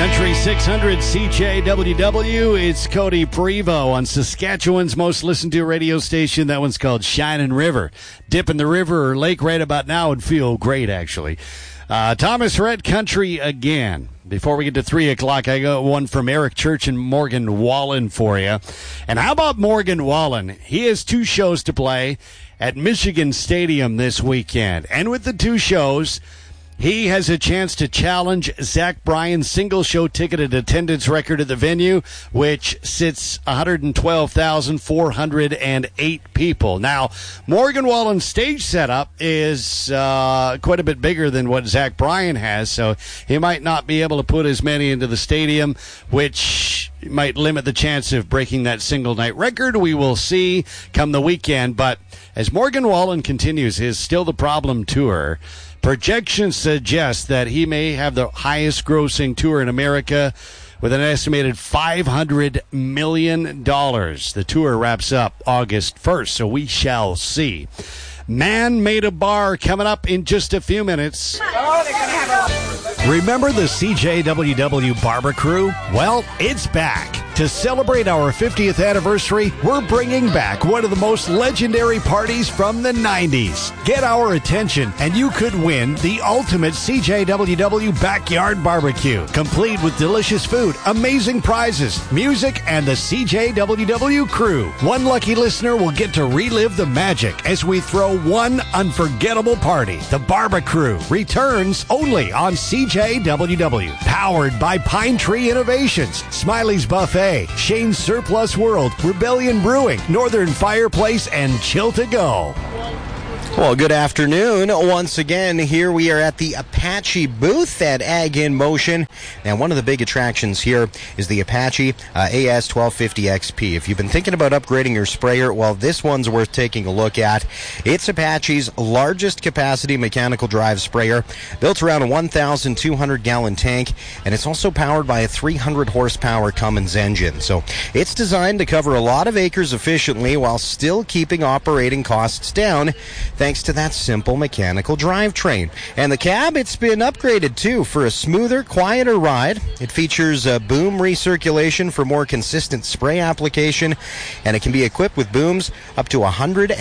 Country 600 CJWW. It's Cody Prevost on Saskatchewan's most listened to radio station. That one's called Shining River. Dip in the river or lake right about now would feel great, actually. Thomas Rhett Country again. Before we get to 3 o'clock, I got one from Eric Church and Morgan Wallen for you. And how about Morgan Wallen? He has 2 shows to play at Michigan Stadium this weekend. And with the 2 shows, he has a chance to challenge Zach Bryan's single show ticketed attendance record at the venue, which sits 112,408 people. Now, Morgan Wallen's stage setup is quite a bit bigger than what Zach Bryan has, so he might not be able to put as many into the stadium, which might limit the chance of breaking that single night record. We will see come the weekend. But as Morgan Wallen continues his Still the Problem tour, projections suggest that he may have the highest grossing tour in America with an estimated $500 million. The tour wraps up August 1st, so we shall see. Man Made a Bar coming up in just a few minutes. Remember the CJWW Barber Crew? Well, it's back. To celebrate our 50th anniversary, we're bringing back one of the most legendary parties from the 90s. Get our attention, and you could win the ultimate CJWW Backyard Barbecue, complete with delicious food, amazing prizes, music, and the CJWW Crew. One lucky listener will get to relive the magic as we throw one unforgettable party. The Barber Crew returns only on CJWW. Powered by Pine Tree Innovations, Smiley's Buffet, Shane's Surplus World, Rebellion Brewing, Northern Fireplace, and Chill to Go. Well, good afternoon. Once again, here we are at the Apache booth at Ag in Motion. And one of the big attractions here is the Apache AS1250XP. If you've been thinking about upgrading your sprayer, well, this one's worth taking a look at. It's Apache's largest capacity mechanical drive sprayer, built around a 1,200-gallon tank, and it's also powered by a 300-horsepower Cummins engine. So it's designed to cover a lot of acres efficiently while still keeping operating costs down, thanks to that simple mechanical drivetrain. And the cab, it's been upgraded too for a smoother, quieter ride. It features a boom recirculation for more consistent spray application, and it can be equipped with booms up to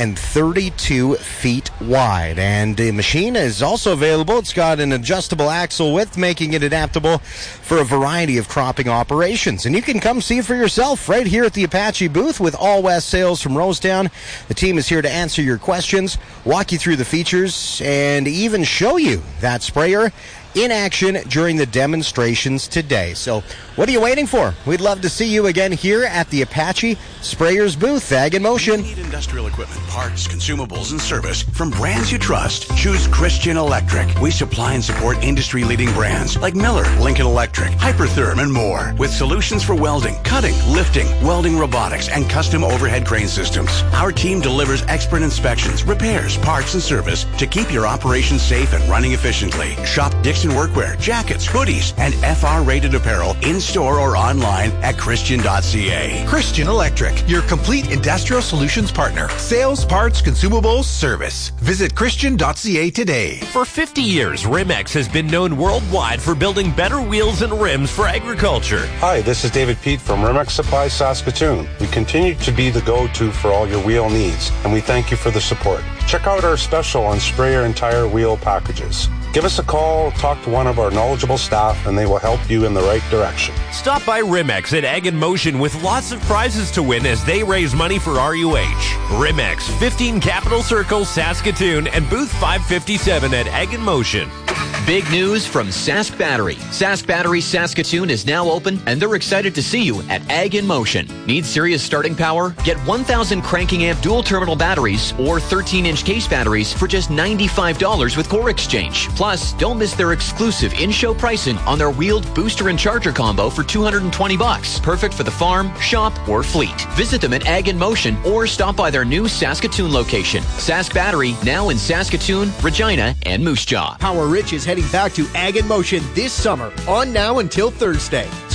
132 feet wide. And the machine is also available. It's got an adjustable axle width, making it adaptable for a variety of cropping operations. And you can come see it for yourself right here at the Apache booth with All West Sales from Rosetown. The team is here to answer your questions, walk you through the features, and even show you that sprayer in action during the demonstrations today. So what are you waiting for? We'd love to see you again here at the Apache Sprayers booth, Ag in Motion. You need industrial equipment, parts, consumables, and service from brands you trust. Choose Christian Electric. We supply and support industry-leading brands like Miller, Lincoln Electric, Hypertherm, and more, with solutions for welding, cutting, lifting, welding robotics, and custom overhead crane systems. Our team delivers expert inspections, repairs, parts, and service to keep your operations safe and running efficiently. Shop Dixon Workwear, jackets, hoodies, and FR-rated apparel in-store or online at Christian.ca. Christian Electric, your complete industrial solutions partner. Sales, parts, consumables, service. Visit Christian.ca today. For 50 years, Rimex has been known worldwide for building better wheels and rims for agriculture. Hi, this is David Pete from Rimex Supply Saskatoon. We continue to be the go-to for all your wheel needs, and we thank you for the support. Check out our special on sprayer and tire wheel packages. Give us a call, talk to one of our knowledgeable staff, and they will help you in the right direction. Stop by Rimex at Ag in Motion with lots of prizes to win as they raise money for RUH. Rimex, 15 Capitol Circle, Saskatoon, and booth 557 at Ag in Motion. Big news from Sask Battery. Sask Battery Saskatoon is now open, and they're excited to see you at Ag in Motion. Need serious starting power? Get 1,000 cranking amp dual terminal batteries or 13-inch case batteries for just $95 with Core Exchange. Plus, don't miss their exclusive in-show pricing on their wheeled booster and charger combo for $220. Perfect for the farm, shop, or fleet. Visit them at Ag in Motion or stop by their new Saskatoon location. Sask Battery, now in Saskatoon, Regina, and Moose Jaw. Power Rich is heading back to Ag in Motion this summer, on now until Thursday.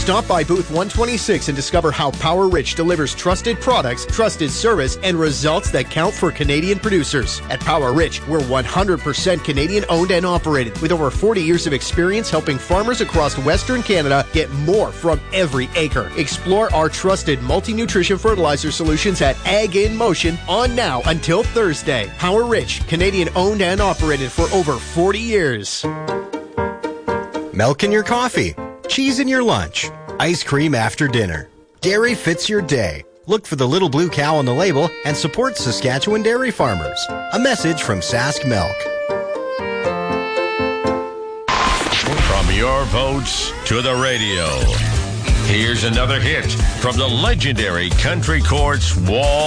Stop by booth 126 and discover how Power Rich delivers trusted products, trusted service, and results that count for Canadian producers. At Power Rich, we're 100% Canadian owned and operated with over 40 years of experience helping farmers across Western Canada get more from every acre. Explore our trusted multi-nutrition fertilizer solutions at Ag in Motion on now until Thursday. Power Rich, Canadian owned and operated for over 40 years. Milk in your coffee, cheese in your lunch, ice cream after dinner. Dairy fits your day. Look for the little blue cow on the label and support Saskatchewan dairy farmers. A message from Sask Milk. From your votes to the radio, here's another hit from the legendary Country Courts Wall